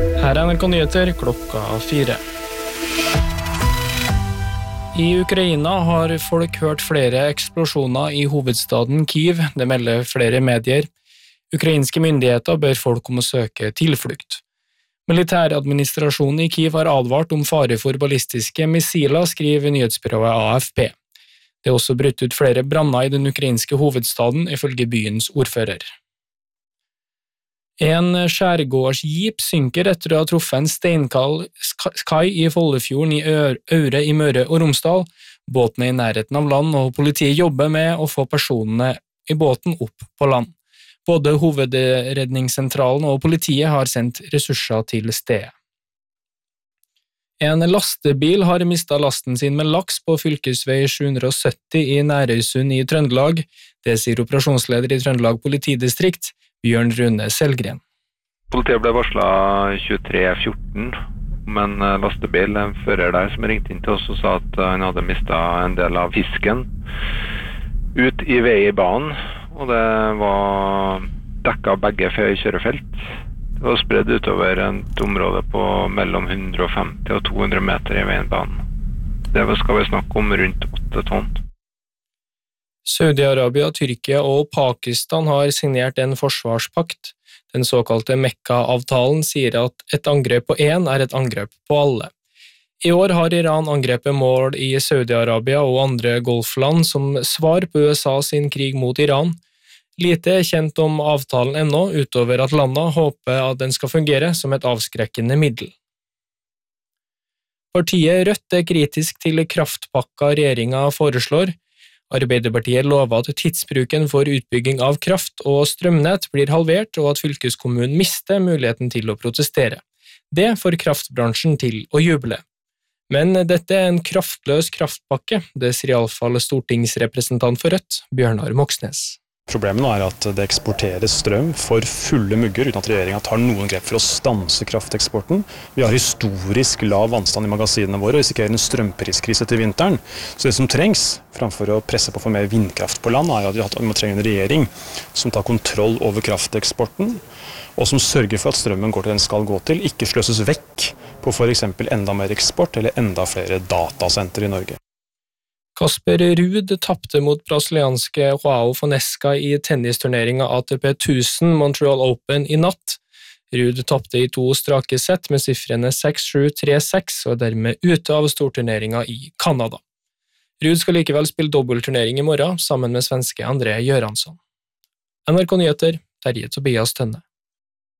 Her NRK Nyheter klokka 4. I Ukraina har folk hørt flere eksplosjoner i hovedstaden Kyiv, det melder flere medier. Ukrainske myndigheter ber folk om å søke tilflukt. Militæradministrasjonen i Kyiv har advart om fare for ballistiske missiler, skriver nyhetsbyrået AFP. Det er også brutt ut flere branner i den ukrainske hovedstaden, ifølge byens ordfører. En skjærgårdsjeep synker etter å ha truffet en steinkald kai i Follefjorden i Aure i Møre og Romsdal. Båten er i nærheten av land, og politiet jobber med å få personene i båten opp på land. Både hovedredningssentralen og politiet har sendt ressurser til stedet. En lastebil har mistet lasten sin med laks på fylkesvei 770 i Nærøysund i Trøndelag. Det sier operasjonsleder i Trøndelag politidistrikt, Bjørn Rune Selgren. Politiet ble varslet 23.14 om en lastebil, en fører der som ringte inn til oss og sa at han hadde mistet en del av fisken ut i vei i banen, og det var dekket begge kjørefelt. Det var spredd utover et område på mellom 150 og 200 meter i veibanen. Det skal vi snakke om rundt 8 tonn. Saudi-Arabia, Tyrkia og Pakistan har signert en forsvarspakt. Den såkalte Mekka-avtalen sier at et angrep på en er et angrep på alle. I år har Iran angrepet mål i Saudi-Arabia og andre golfland som svar på USA sin krig mot Iran. Lite er kjent om avtalen ennå, utover at landet håper at den skal fungere som et avskrekkende middel. Partiet Rødt er kritisk til kraftpakka regjeringen foreslår. Arbeiderpartiet lover at tidsbruken for utbygging av kraft og strømnett blir halvert, og at fylkeskommunen mister muligheten til å protestere. Det får kraftbransjen til å juble. Men dette er en kraftløs kraftpakke, det sier i alle fall stortingsrepresentant for Rødt, Bjørnar Moxnes. Problemet nå er at det eksporteres strøm for fulle mugger uten at regjeringen tar noen grep for å stanse krafteksporten. Vi har historisk lav vannstand i magasinene våre og risikerer en strømpriskrise til vinteren. Så det som trengs, framfor å presse på for mer vindkraft på land, er at vi må trenge en regjering som tar kontroll over krafteksporten, og som sørger for at strømmen går til den skal gå til, ikke sløses vekk på for eksempel enda mer eksport eller enda flere datasenter i Norge. Casper Ruud tappte mot brasilianske João Fonseca i tennisturneringen ATP 1000 Montreal Open i natt. Ruud tappte i 2 strake sett med siffrene 6-7, 3-6 og er dermed ute av storturneringen i Kanada. Ruud skal likevel spille dobbeltturnering i morgen sammen med svenske André Göransson. NRK Nyheter, Terje Tobias Tønne.